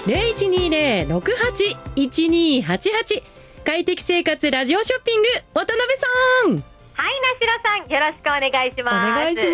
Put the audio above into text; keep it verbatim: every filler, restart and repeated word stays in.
ゼロいちにゼロ ろくはち いちにはちはち。快適生活ラジオショッピング、渡辺さん。 はい、なしろさん、よろしくお願いします。 お願いします。